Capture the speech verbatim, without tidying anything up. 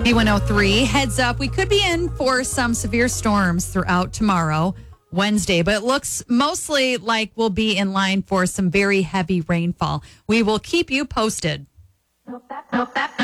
B one oh three, heads up. We could be in for some severe storms throughout tomorrow, Wednesday, but it looks mostly like we'll be in line for some very heavy rainfall. We will keep you posted.